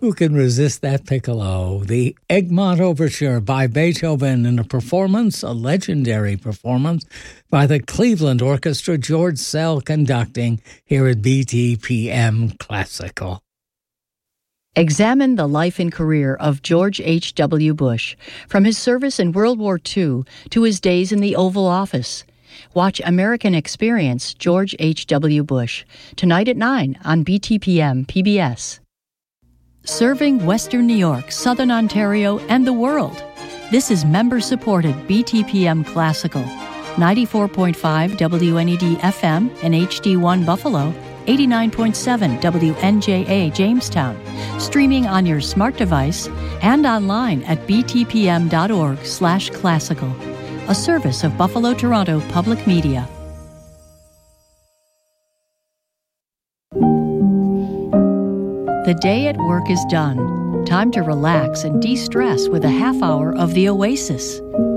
Who can resist that piccolo? The Egmont Overture by Beethoven in a legendary performance by the Cleveland Orchestra, George Szell conducting here at BTPM Classical. Examine the life and career of George H.W. Bush, from his service in World War II to his days in the Oval Office. Watch American Experience George H.W. Bush, tonight at 9 on BTPM PBS. Serving Western New York, Southern Ontario, and the world. This is member-supported BTPM Classical. 94.5 WNED FM and HD1 Buffalo, 89.7 WNJA Jamestown, streaming on your smart device and online at btpm.org/classical, a service of Buffalo Toronto Public Media. The day at work is done. Time to relax and de-stress with a half hour of The Oasis.